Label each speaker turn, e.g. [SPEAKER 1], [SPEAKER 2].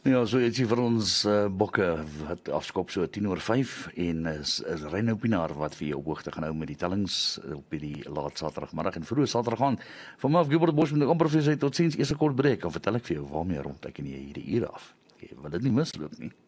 [SPEAKER 1] Ja, so ietsie vir ons bokke wat afskop so 10:05 en is Reino Pinaar wat vir jou op hoogte gaan hou met die tellings op die laat Saterdagmiddag en vroeë Saterdag aand. Vanaf Gilbert Bosch met 'n amper vir sy totsiens eers 'n kort breek, dan vertel ek vir jou waarmee rond ek in hierdie ure af. Jy wil dit nie misloop nie.